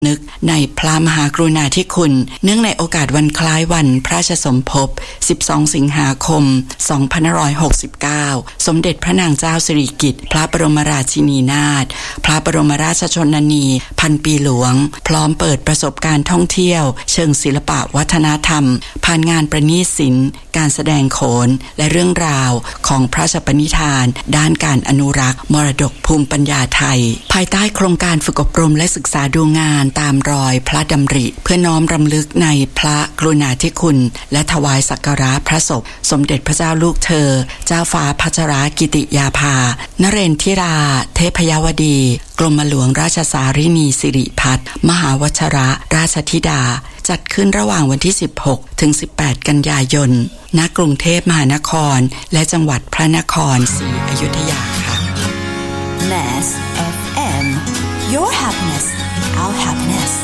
นึกในพระมหากรุณาธิคุณเนื่องในโอกาสวันคล้ายวันพระราชสมภพ12สิงหาคม2569สมเด็จพระนางเจ้าสิริกิติ์พระบรมราชินีนาถพระบรมราชชนนีพันปีหลวงพร้อมเปิดประสบการณ์ท่องเที่ยวเชิงศิลปะวัฒนธรรมผ่านงานประณีตศิลป์การแสดงโขนและเรื่องราวของพระราชปณิธานด้านการอนุรักษ์มรดกภูมิปัญญาไทยภายใต้โครงการฝึกอบรมและศึกษาดูงานตามรอยพระดำริเพื่อน้อมรำลึกในพระกรุณาธิคุณและถวายสักการะพระศพสมเด็จพระเจ้าลูกเธอเจ้าฟ้าพัชรกิติยาภานเรนทิราเทพยวดีกรมหลวงราชสารินีสิริพัฒน์มหาวชรราชธิดาจัดขึ้นระหว่างวันที่16ถึง18กันยายนณกรุงเทพมหานครและจังหวัดพระนครศรีอยุธยาค่ะ Mass FM Your happiness Our happiness